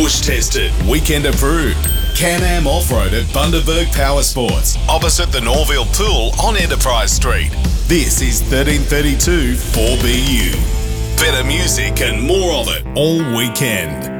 Bush tested, weekend approved. Can-Am Off-Road at Bundaberg Power Sports, opposite the Norville Pool on Enterprise Street. This is 1332 4BU. Better music and more of it all weekend.